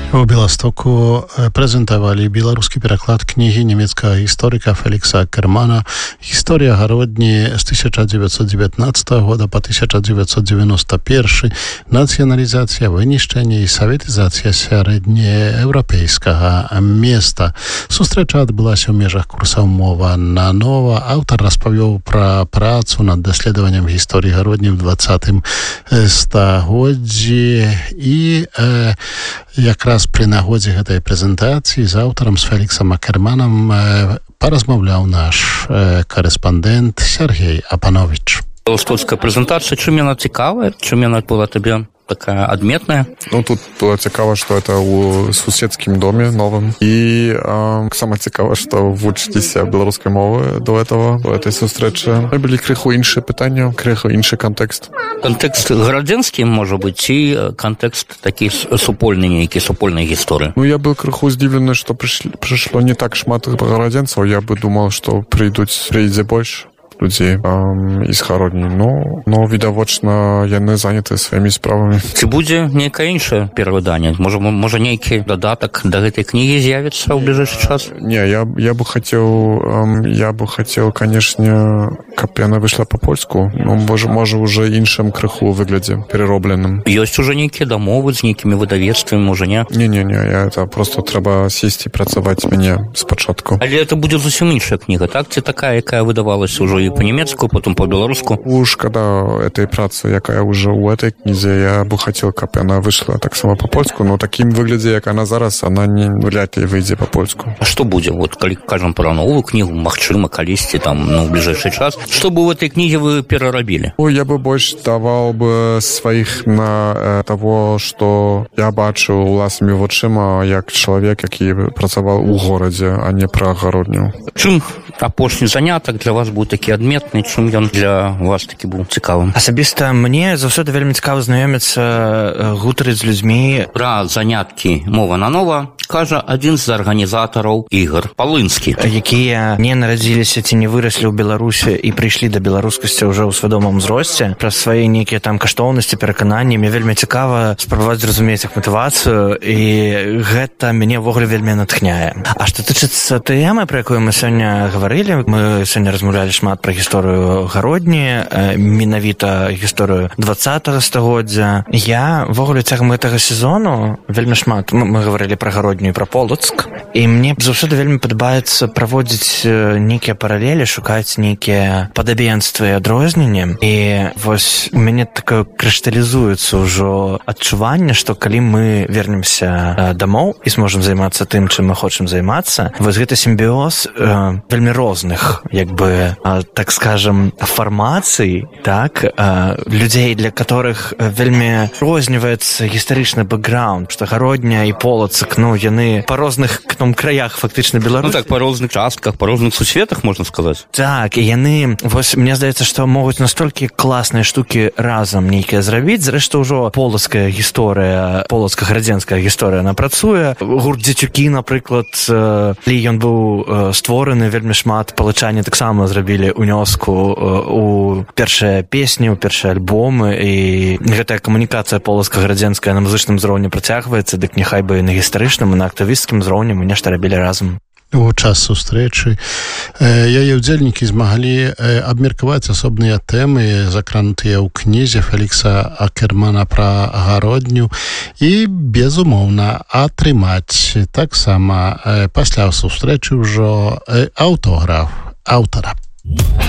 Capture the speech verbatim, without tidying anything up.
У Беластоку прэзентавалі беларускі пераклад кнігі нямецкага гісторыка Фелікса Акермана «Гісторыя гародні» з тысяча девятьсот девятнадцатого года по тысяча девятьсот девяносто первый, нацыяналізацыя, вынішчэнне і саветызацыя сярэднееўрапейскага места. Сустрэча адбылася ў межах курса «Мова на нова». Аўтар распавёў пра працу над даследаваннем гісторыі гародні ў двадцатым стагоддзі і э, якраз пры нагодзе гэтай прэзентацыі з аўтарам, з Феліксам Акерманам, паразмаўляў наш карэспандэнт Сергей Апанович. Беластоцкая прэзентацыя, чым яна цікавая, чым яна была табе такая адметная? Ну, тут было цікава, што это ў суседскім доме новым. І э, сама цікава, што вучыцеся беларускай мовы до этого, до этой сустрэчы. Былі крыху іншыя пытання, крыху іншы кантэкст. Кантэкст гарадзенскі, можа быць, ці кантэкст такі супольны, нейкі супольнай гісторыі? Ну, я был крыху здзіўлены, што прышло не так шмат гарадзенцаў. Я бы думаў, што прыйдуць, прыйдзе больш людзей эм, з гародні. Ну, но, відавочна, яны заняты сваімі справамі. Ці будзе нейкае іншае перавыданне? Можа, можа нейкі дадатак да гэтай кнігі з'явіцца ў бліжэйшы час? Не, я, я бы хацеў, эм, я бы хацеў, канешне, каб яна выйшла па-польску. Ну, можа, можа, уже іншым крыху выглядзе, переробленым. Ёсць уже нейкія дамовы з нейкімі выдавецтвамі, можа, не? Не-не-не, я это просто трэба сесці і працаваць мяне спачатку. Але это будзе зусім іншая кніга, так? Ці такая, якая выдавалася ўжо і по-немецку, потом по-беларуску? У шкада этой працы, якая уже у этой кнізе, я бы хацеў, каб яна выйшла таксама па-польску, но такім выглядзе, як она зараз, она не вряд ли выйдзе па-польску. А што будзе? Вот калі кажам пра новую кнігу, магчыма, калісьці там, ну, ў бліжэйшы час, што бы ў этой кнізе вы перарабілі? Ну, я бы больш давал бы сваіх на э, того, што я бачу уласнымі вачыма, як чалавек, які працаваў у горадзе, а не пра гародню. Чым апошні занятак для вас быў такі адметны, чым ён для вас такі быў цікавым? Асабіста мне заўсёды вельмі цікава знаёміцца, гутарыць з людзьмі. Пра заняткі «Мова на нова» кажа адзін з арганізатараў Ігор Палынскі, якія не нарадзіліся ці не выраслі ў Беларусі і прыйшлі да беларускасці ўжо ў свядомым узросце. Праз свае нейкія там каштоўнасці, перакананні мне вельмі цікава спрабаваць зразумець іх матывацыю, і гэта мяне ўвогуле вельмі натхняе. А што тычыцца тэмы, пра якую мы сёння гаварылі, мы сёння размаўлялі шмат пра гісторыю гародні, менавіта гісторыю двадцатага стагоддзя. Я ўвогуле цягам гэтага сезону вельмі шмат, мы, мы гаварылі пра гародню і пра Полацк, і мне заўсёды вельмі падабаецца праводзіць нейкія паралелі, шукаць нейкія падабенствы і адрозненні. І вось у мяне такое крышталізуецца ўжо адчуванне, што калі мы вернемся дамоў і зможам займацца тым, чым мы хочам займацца, вось гэты сімбіоз э, вельмі розных, як бы, э, так скажем, фармацый, так, э, людзей, для которых вельмі розніваецца гістарычны бэкграунд, што гародня і Полацк, ну, яны па розных ну, краях фактычна Беларусі. Ну так, па розных частках, па розных сусветах, можна сказаць. Так, і яны, вось, мне здаецца, што могуць настолькі класныя штукі разам нейкія зрабіць. Зрэшты, ўжо полацкая гісторыя, полацка-гарадзенская гісторыя, она працуе. Гурт «Дзецюкі», напрыклад, калі ён быў створаны, вельмі шмат палачане таксама зрабілі унёску у першыя песні, у першыя альбомы, і гэтая камунікацыя полацка-гарадзенская на музычным узроўні працягваецца, дык няхай бы і на гістарычным, і на актывісцкім узроўні мы нешта рабілі разам. У час сустрэчы яе ўдзельнікі змаглі абмеркаваць асобныя тэмы, закранутыя ў кнізе Фелікса Акермана пра гародню, і, безумоўна, атрымаць таксама пасля сустрэчы ўжо аўтограф аўтара.